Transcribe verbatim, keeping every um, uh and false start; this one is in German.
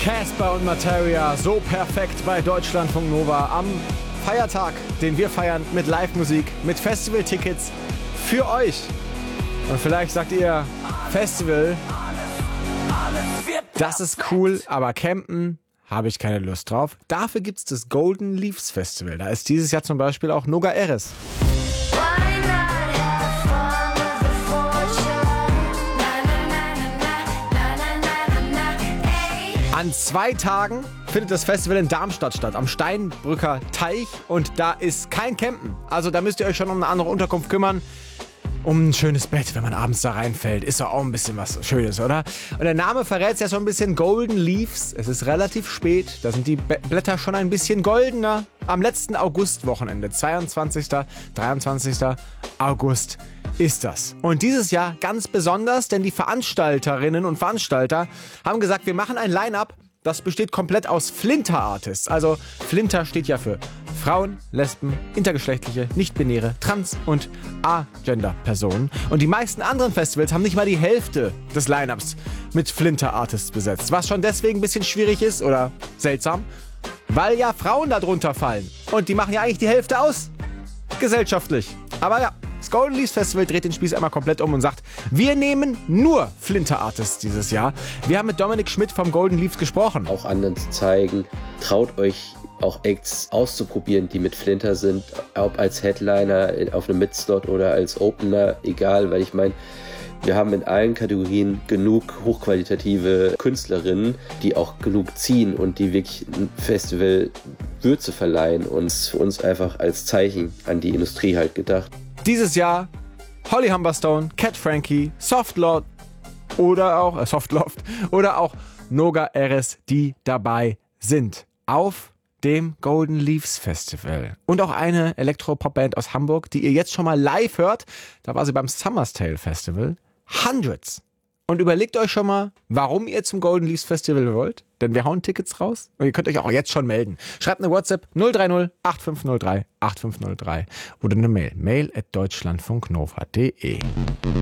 Casper und Materia, so perfekt bei Deutschlandfunk Nova am Feiertag, den wir feiern mit Live-Musik, mit Festival-Tickets für euch. Und vielleicht sagt ihr, Festival, das ist cool, aber campen habe ich keine Lust drauf. Dafür gibt es das Golden Leaves Festival. Da ist dieses Jahr zum Beispiel auch Noga Erez. An zwei Tagen findet das Festival in Darmstadt statt, am Steinbrücker Teich. Und da ist kein Campen. Also da müsst ihr euch schon um eine andere Unterkunft kümmern. Um ein schönes Bett, wenn man abends da reinfällt. Ist doch auch ein bisschen was Schönes, oder? Und der Name verrät es ja schon ein bisschen. Golden Leaves. Es ist relativ spät. Da sind die Be- Blätter schon ein bisschen goldener. Am letzten Augustwochenende, zweiundzwanzigsten, dreiundzwanzigsten August ist das. Und dieses Jahr ganz besonders, denn die Veranstalterinnen und Veranstalter haben gesagt, wir machen ein Line-Up, das besteht komplett aus Flinter-Artists. Also Flinter steht ja für Frauen, Lesben, intergeschlechtliche, nicht-binäre, trans- und agender-Personen. Und die meisten anderen Festivals haben nicht mal die Hälfte des Line-Ups mit Flinter-Artists besetzt. Was schon deswegen ein bisschen schwierig ist oder seltsam, weil ja Frauen da drunter fallen. Und die machen ja eigentlich die Hälfte aus. Gesellschaftlich. Aber ja, das Golden Leaves Festival dreht den Spieß einmal komplett um und sagt, wir nehmen nur Flinter-Artists dieses Jahr. Wir haben mit Dominik Schmidt vom Golden Leaves gesprochen. Auch anderen zu zeigen, traut euch auch Acts auszuprobieren, die mit Flinter sind, ob als Headliner auf einem Midslot oder als Opener, egal, weil ich meine, wir haben in allen Kategorien genug hochqualitative Künstlerinnen, die auch genug ziehen und die wirklich ein Festival Würze verleihen, und es ist für uns einfach als Zeichen an die Industrie halt gedacht. Dieses Jahr Holly Humberstone, Cat Frankie, Softlord oder auch äh, Softloft oder auch Noga Erez, die dabei sind auf dem Golden Leaves Festival. Und auch eine Elektropop-Band aus Hamburg, die ihr jetzt schon mal live hört. Da war sie beim Summer's Tale Festival. Hundreds. Und überlegt euch schon mal, warum ihr zum Golden Leaves Festival wollt. Denn wir hauen Tickets raus. Und ihr könnt euch auch jetzt schon melden. Schreibt eine WhatsApp null drei null acht fünf null drei acht fünf null drei oder eine Mail. mail at deutschlandfunknova punkt de.